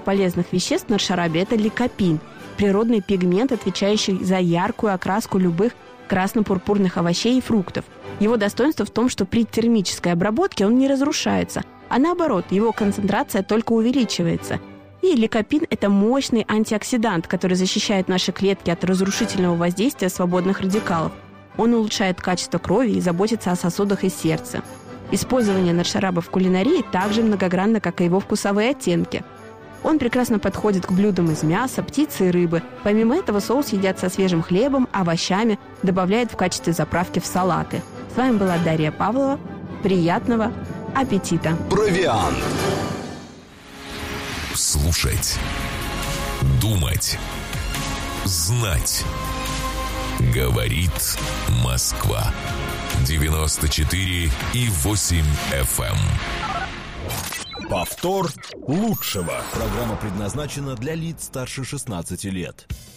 полезных веществ в надшарабе – это ликопин, природный пигмент, отвечающий за яркую окраску любых красно-пурпурных овощей и фруктов. Его достоинство в том, что при термической обработке он не разрушается, а наоборот, его концентрация только увеличивается. И ликопин – это мощный антиоксидант, который защищает наши клетки от разрушительного воздействия свободных радикалов. Он улучшает качество крови и заботится о сосудах и сердце. Использование надшараба в кулинарии так же многогранно, как и его вкусовые оттенки. Он прекрасно подходит к блюдам из мяса, птицы и рыбы. Помимо этого, соус едят со свежим хлебом, овощами, добавляют в качестве заправки в салаты. С вами была Дарья Павлова. Приятного аппетита! Провиант. Слушать, думать, знать. Говорит Москва. 94,8 FM. Повтор лучшего. Программа предназначена для лиц старше 16 лет.